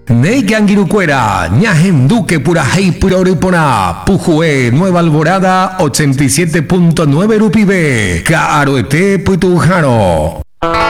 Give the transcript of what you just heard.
Neigangirucuera, Ñajem Duque Purajei Puroripona, Pujue Nueva Alborada 87.9 Rupibe, Caroete Puitujaro.